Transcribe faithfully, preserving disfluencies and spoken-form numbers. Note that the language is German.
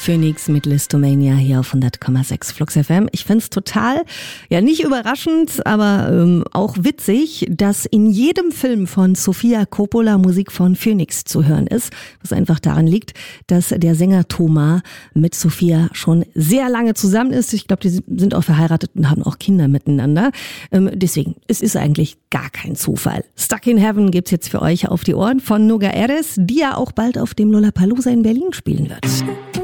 Phoenix mit Listomania hier auf hundert Komma sechs Flux F M. Ich find's total, ja nicht überraschend, aber ähm, auch witzig, dass in jedem Film von Sofia Coppola Musik von Phoenix zu hören ist, was einfach daran liegt, dass der Sänger Thomas mit Sofia schon sehr lange zusammen ist. Ich glaube, die sind auch verheiratet und haben auch Kinder miteinander. Ähm, deswegen, es ist eigentlich gar kein Zufall. Stuck in Heaven gibt's jetzt für euch auf die Ohren von Noga Erez, die ja auch bald auf dem Lollapalooza in Berlin spielen wird.